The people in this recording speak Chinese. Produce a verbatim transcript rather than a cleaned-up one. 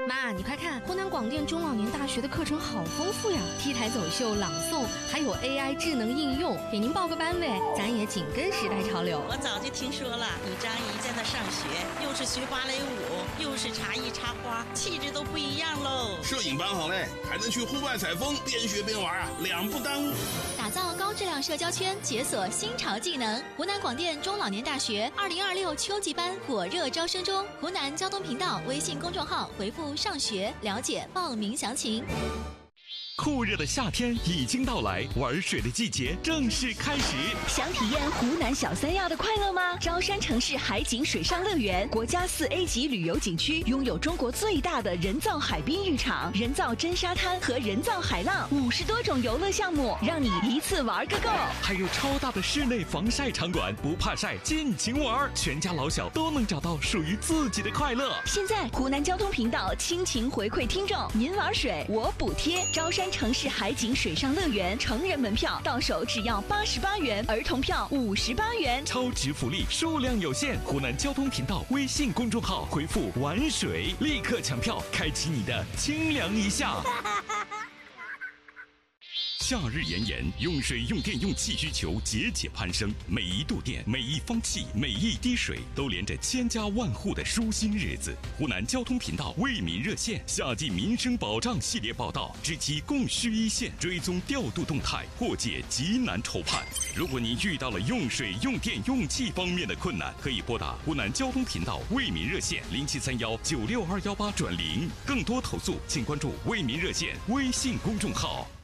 妈，你快看，湖南广电中老年大学的课程好丰富呀 ！T 台走秀、朗诵，还有 A I 智能应用，给您报个班呗，咱也紧跟时代潮流。 我早就听说了，你张姨在那上学，又是学芭蕾舞，又是茶艺插花，气质都不一样喽。 摄影班好嘞，还能去户外采风，边学边玩啊，两不耽误。 打造高质量社交圈，解锁新潮技能。湖南广电中老年大学二零二六秋季班火热招生中，湖南交通频道微信公众号回复上学了解报名详情。 酷热的夏天已经到来，玩水的季节正式开始。 想体验湖南小三亚的快乐吗？招山城市海景水上乐园，国家四 A 级旅游景区，拥有中国最大的人造海滨浴场、人造真沙滩和人造海浪，五十多种游乐项目，让你一次玩个够。 还有超大的室内防晒场馆，不怕晒，尽情玩，全家老小都能找到属于自己的快乐。 现在湖南交通频道倾情回馈听众，您玩水我补贴。招山城市海景水上乐园成人门票到手只要八十八元，儿童票五十八元， 超值福利，数量有限。湖南交通频道微信公众号回复玩水，立刻抢票，开启你的清凉一夏。夏日炎炎，用水用电用气需求节节攀升，每一度电每一方气每一滴水都连着千家万户的舒心日子。湖南交通频道为民热线夏季民生保障系列报道，知其供需一线，追踪调度动态，破解急难愁盼。如果你遇到了用水用电用气方面的困难，可以拨打湖南交通频道为民热线零七三幺九六二幺八转零，更多投诉请关注为民热线微信公众号。